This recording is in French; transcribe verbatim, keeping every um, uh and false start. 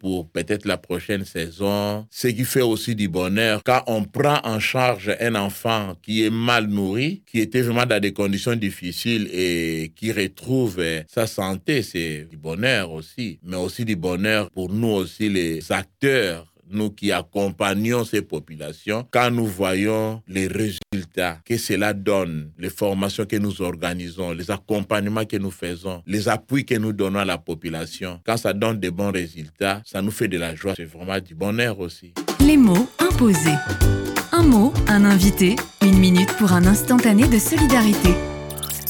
pour peut-être la prochaine saison. Ce qui fait aussi du bonheur, quand on prend en charge un enfant qui est mal nourri, qui était vraiment dans des conditions difficiles et qui retrouve sa santé, c'est du bonheur aussi. Mais aussi du bonheur pour nous aussi, les acteurs, nous qui accompagnons ces populations, quand nous voyons les résultats que cela donne, les formations que nous organisons, les accompagnements que nous faisons, les appuis que nous donnons à la population, quand ça donne de bons résultats, ça nous fait de la joie. C'est vraiment du bonheur aussi. Les mots imposés. Un mot, un invité, une minute pour un instantané de solidarité.